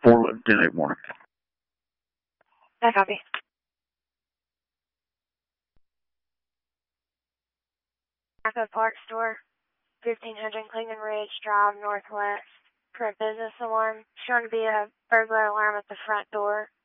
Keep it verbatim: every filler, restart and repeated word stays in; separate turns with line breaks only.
four eleven ten eight warning.
I copy. Marco Park Store, fifteen hundred Cleveland Ridge Drive, Northwest. For a business alarm, showing to be a burglar alarm at the front door.